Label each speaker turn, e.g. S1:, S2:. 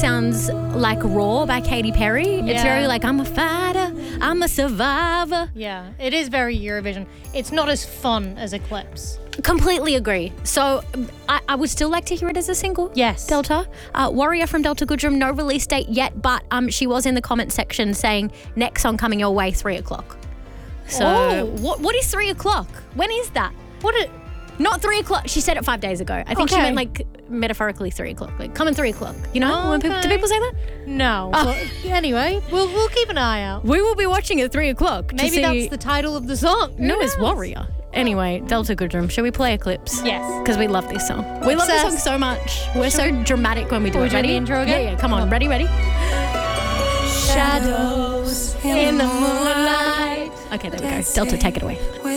S1: sounds like Raw by Katy Perry. It's very like, I'm a fighter, I'm a survivor.
S2: Yeah, it is very Eurovision. It's not as fun as Eclipse.
S1: Completely agree. So I would still like to hear it as a single.
S2: Yes.
S1: Delta. Warrior from Delta Goodrum, no release date yet, but she was in the comment section saying next song coming your way, 3:00. So what is 3:00? When is that? Not 3:00. She said it 5 days ago. I think she meant like metaphorically 3:00. Like coming 3:00. You know? Do people say that?
S2: No. But anyway, we'll keep an eye out.
S1: We will be watching at 3:00.
S2: Maybe that's the title of the song.
S1: No, it's Warrior. Anyway, Delta Goodrum. Shall we play Eclipse?
S2: Yes.
S1: Because we love this song. We love this song so much. We're so dramatic when we do it.
S2: Ready? The intro again?
S1: Yeah. Come on. Ready?
S2: Shadows
S1: in the moonlight. Okay, there we go. Delta, take it away.